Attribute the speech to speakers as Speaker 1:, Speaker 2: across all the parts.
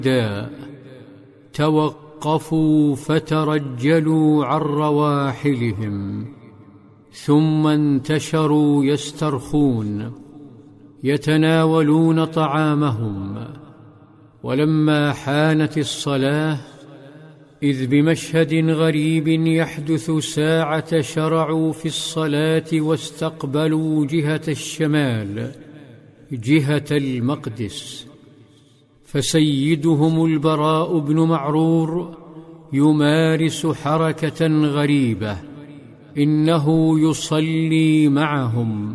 Speaker 1: النداء توقفوا فترجلوا عن رواحلهم، ثم انتشروا يسترخون يتناولون طعامهم. ولما حانت الصلاة إذ بمشهد غريب يحدث ساعة شرعوا في الصلاة واستقبلوا جهة الشمال جهة المقدس، فسيدهم البراء بن معرور يمارس حركة غريبة، إنه يصلي معهم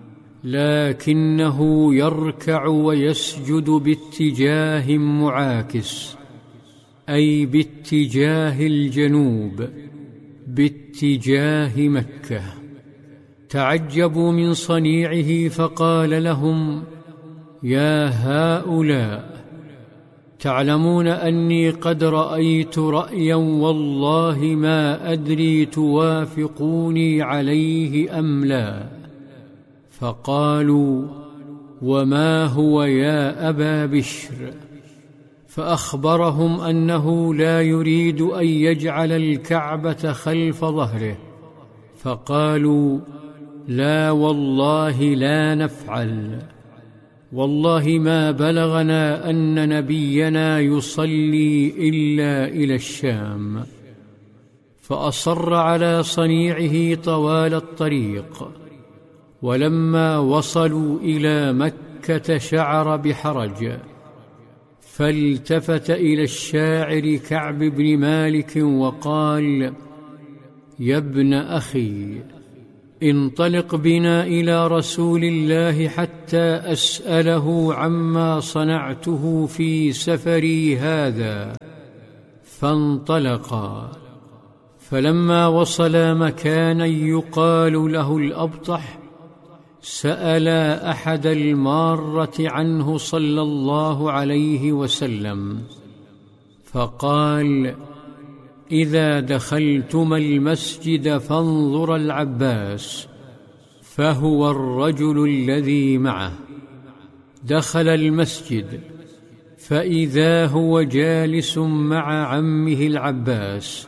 Speaker 1: لكنه يركع ويسجد باتجاه معاكس، أي باتجاه الجنوب، باتجاه مكة. تعجبوا من صنيعه فقال لهم: يا هؤلاء، تعلمون أني قد رأيت رأيا والله ما أدري توافقوني عليه أم لا. فقالوا: وما هو يا أبا بشر؟ فأخبرهم أنه لا يريد أن يجعل الكعبة خلف ظهره. فقالوا: لا والله لا نفعل، والله ما بلغنا أن نبينا يصلي إلا إلى الشام. فأصر على صنيعه طوال الطريق، ولما وصلوا إلى مكة شعر بحرج، فالتفت إلى الشاعر كعب بن مالك وقال: يا ابن أخي، انطلق بنا إلى رسول الله حتى أسأله عما صنعته في سفري هذا. فانطلقا، فلما وصلا مكانا يقال له الأبطح سألا أحد المارة عنه صلى الله عليه وسلم، فقال: إذا دخلتما المسجد فانظر العباس، فهو الرجل الذي معه. دخل المسجد فإذا هو جالس مع عمه العباس،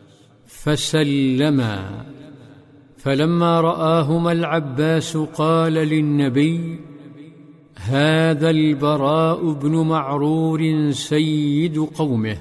Speaker 1: فسلما. فلما رآهما العباس قال للنبي: هذا البراء بن معرور سيد قومه،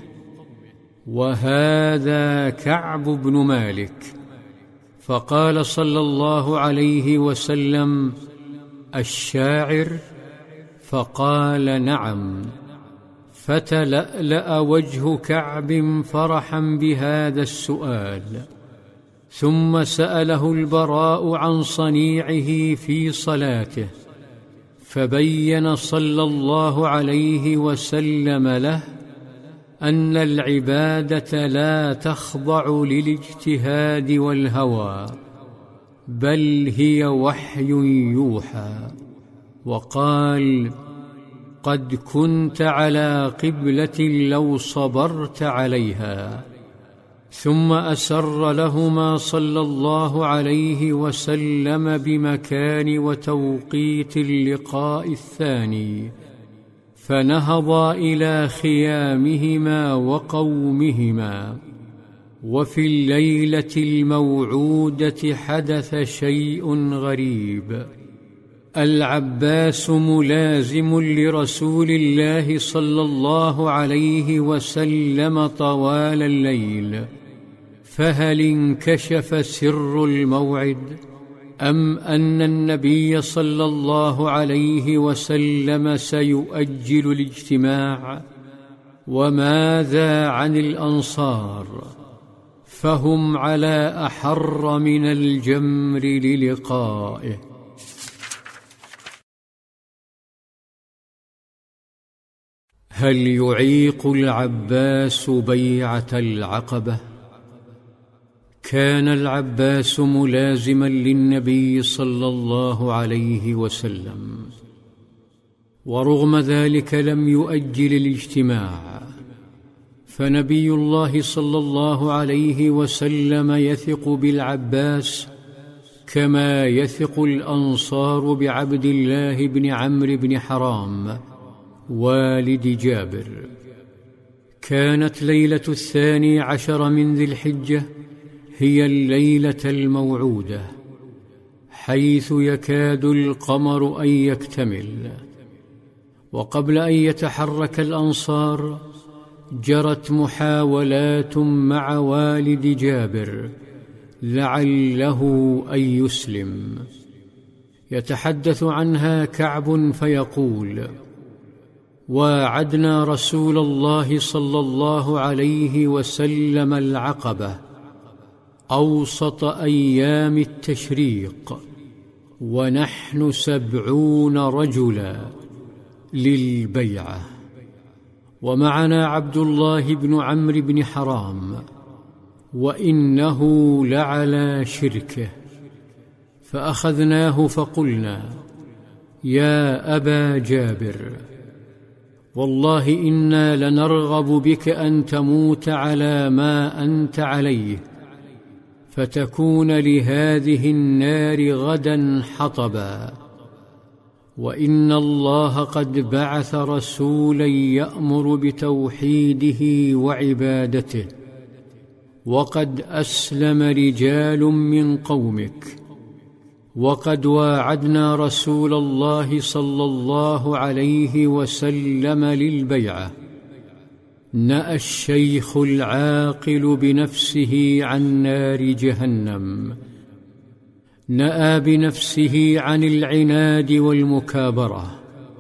Speaker 1: وهذا كعب بن مالك. فقال صلى الله عليه وسلم: الشاعر؟ فقال: نعم. فتلألأ وجه كعب فرحا بهذا السؤال، ثم سأله البراء عن صنيعه في صلاته، فبين صلى الله عليه وسلم له أن العبادة لا تخضع للاجتهاد والهوى، بل هي وحي يوحى. وقال: قد كنت على قبلة لو صبرت عليها. ثم أسر لهما صلى الله عليه وسلم بمكان وتوقيت اللقاء الثاني، فنهضا إلى خيامهما وقومهما. وفي الليلة الموعودة حدث شيء غريب. العباس ملازم لرسول الله صلى الله عليه وسلم طوال الليل، فهل انكشف سر الموعد، أم أن النبي صلى الله عليه وسلم سيؤجل الاجتماع؟ وماذا عن الأنصار؟ فهم على أحر من الجمر للقائه. هل يعيق العباس بيعة العقبة؟ كان العباس ملازما للنبي صلى الله عليه وسلم، ورغم ذلك لم يؤجل الاجتماع، فنبي الله صلى الله عليه وسلم يثق بالعباس كما يثق الأنصار بعبد الله بن عمرو بن حرام والد جابر. كانت ليلة 12 من ذي الحجة هي الليلة الموعودة، حيث يكاد القمر أن يكتمل. وقبل أن يتحرك الأنصار جرت محاولات مع والد جابر لعله أن يسلم، يتحدث عنها كعب فيقول: واعدنا رسول الله صلى الله عليه وسلم العقبة أوسط أيام التشريق، ونحن 70 رجلا للبيعة، ومعنا عبد الله بن عمرو بن حرام، وإنه لعلى شركه. فأخذناه فقلنا: يا أبا جابر، والله إنا لنرغب بك أن تموت على ما أنت عليه، فتكون لهذه النار غدا حطبا، وإن الله قد بعث رسولا يأمر بتوحيده وعبادته، وقد أسلم رجال من قومك، وقد واعدنا رسول الله صلى الله عليه وسلم للبيعة. نأى الشيخ العاقل بنفسه عن نار جهنم، نأى بنفسه عن العناد والمكابرة،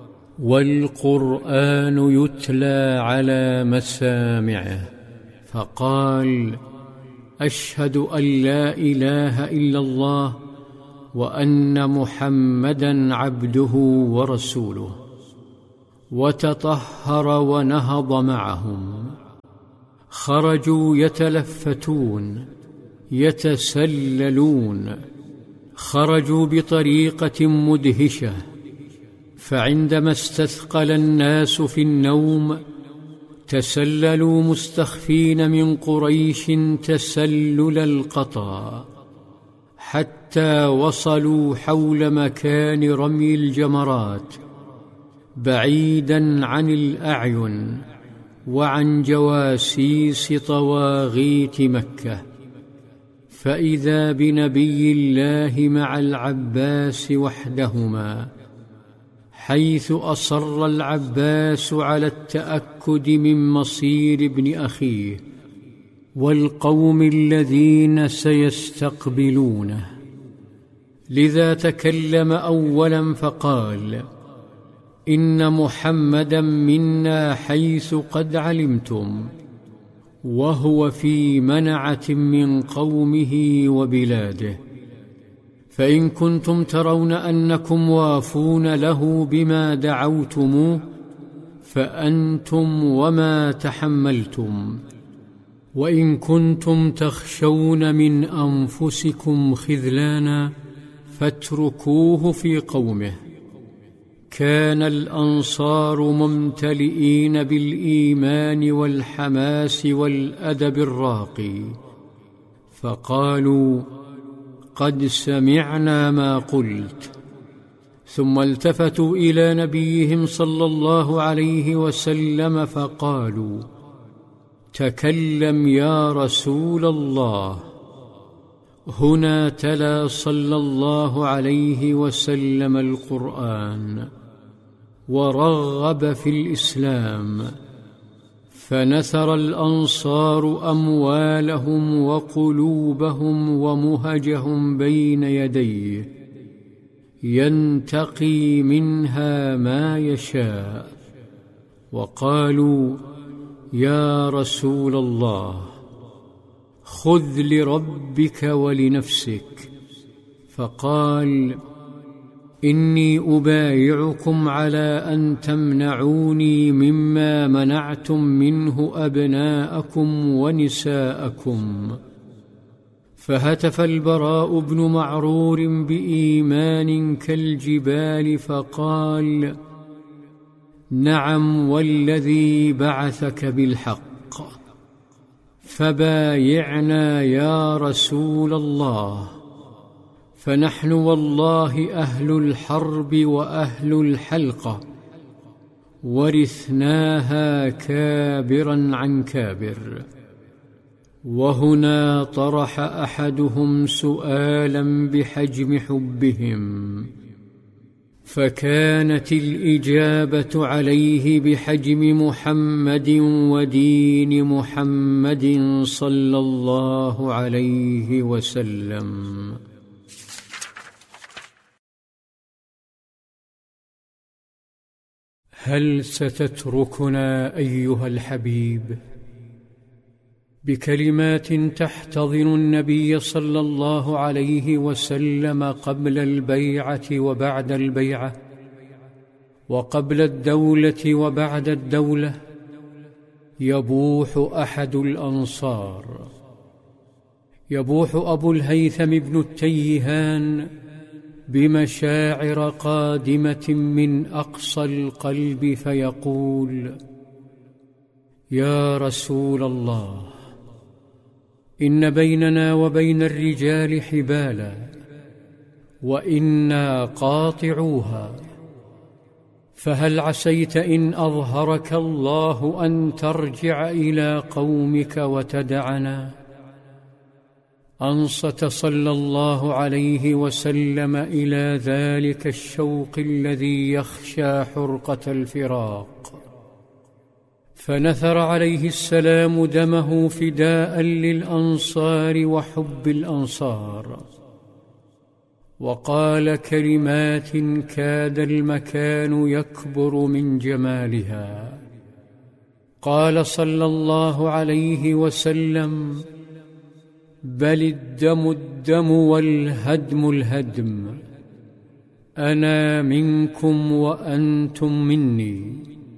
Speaker 1: والقرآن يتلى على مسامعه، فقال: أشهد أن لا إله إلا الله وأن محمدًا عبده ورسوله. وتطهر ونهض معهم، خرجوا يتلفتون يتسللون، خرجوا بطريقة مدهشة، فعندما استثقل الناس في النوم تسللوا مستخفين من قريش تسلل القطا، حتى وصلوا حول مكان رمي الجمرات، بعيداً عن الأعين وعن جواسيس طواغيت مكة، فإذا بنبي الله مع العباس وحدهما، حيث أصر العباس على التأكد من مصير ابن أخيه والقوم الذين سيستقبلونه. لذا تكلم أولاً فقال: إن محمدًا منا حيث قد علمتم، وهو في منعة من قومه وبلاده، فإن كنتم ترون أنكم وافون له بما دعوتموه فأنتم وما تحملتم، وإن كنتم تخشون من أنفسكم خذلانا فاتركوه في قومه. كان الأنصار ممتلئين بالإيمان والحماس والأدب الراقي، فقالوا: قد سمعنا ما قلت. ثم التفتوا إلى نبيهم صلى الله عليه وسلم فقالوا: تكلم يا رسول الله. هنا تلا صلى الله عليه وسلم القرآن ورغب في الإسلام، فنثر الأنصار أموالهم وقلوبهم ومهجهم بين يديه، ينتقي منها ما يشاء، وقالوا: يا رسول الله، خذ لربك ولنفسك. فقال: إني أبايعكم على أن تمنعوني مما منعتم منه أبناءكم ونساءكم. فهتف البراء بن معرور بإيمان كالجبال فقال: نعم والذي بعثك بالحق، فبايعنا يا رسول الله، فنحن والله أهل الحرب وأهل الحلقة، ورثناها كابرا عن كابر. وهنا طرح أحدهم سؤالا بحجم حبهم، فكانت الإجابة عليه بحجم محمد ودين محمد صلى الله عليه وسلم. هل ستتركنا أيها الحبيب بكلمات تحتضن النبي صلى الله عليه وسلم قبل البيعة وبعد البيعة، وقبل الدولة وبعد الدولة؟ يبوح أحد الأنصار، يبوح أبو الهيثم بن التيهان بمشاعر قادمة من أقصى القلب فيقول: يا رسول الله، إن بيننا وبين الرجال حبالا وإنا قاطعوها، فهل عسيت إن أظهرك الله أن ترجع إلى قومك وتدعنا؟ أنصت صلى الله عليه وسلم إلى ذلك الشوق الذي يخشى حرقة الفراق، فنثر عليه السلام دمه فداء للأنصار وحب الأنصار، وقال كلمات كاد المكان يكبر من جمالها. قال صلى الله عليه وسلم: بل الدم الدم والهدم الهدم، أنا منكم وأنتم مني،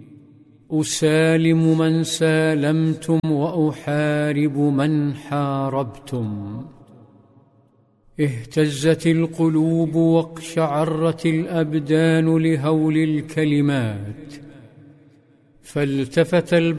Speaker 1: أسالم من سالمتم وأحارب من حاربتم. اهتزت القلوب واقشعرت الأبدان لهول الكلمات، فالتفت